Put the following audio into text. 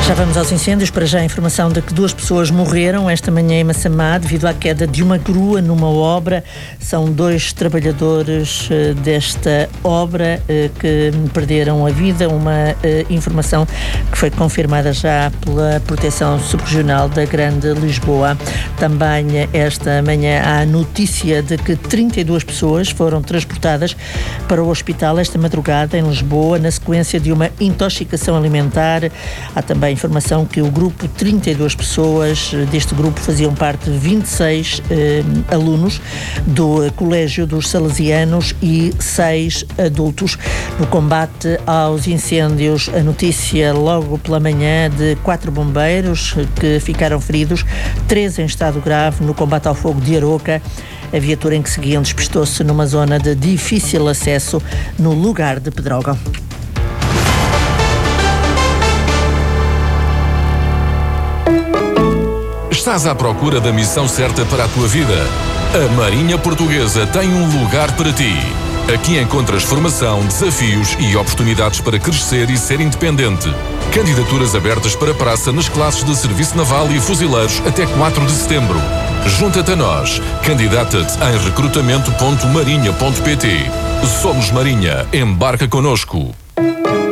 Já vamos aos incêndios. Para já a informação de que 2 pessoas morreram esta manhã em Massamá devido à queda de uma grua numa obra. São 2 trabalhadores desta obra que perderam a vida. Uma informação que foi confirmada já pela Proteção Subregional da Grande Lisboa. Também esta manhã há notícia de que 32 pessoas foram transportadas para o hospital esta madrugada em Lisboa na sequência de uma intoxicação alimentar. Há também informação que o grupo, 32 pessoas deste grupo, faziam parte de 26 alunos do Colégio dos Salesianos e 6 adultos. No combate aos incêndios, a notícia logo pela manhã de 4 bombeiros que ficaram feridos, 3 em estado grave no combate ao fogo de Aroca. A viatura em que seguiam despistou-se numa zona de difícil acesso no lugar de Pedrógão. Estás à procura da missão certa para a tua vida? A Marinha Portuguesa tem um lugar para ti. Aqui encontras formação, desafios e oportunidades para crescer e ser independente. Candidaturas abertas para praça nas classes de Serviço Naval e Fuzileiros até 4 de setembro. Junta-te a nós. Candidata-te em recrutamento.marinha.pt. Somos Marinha. Embarca connosco.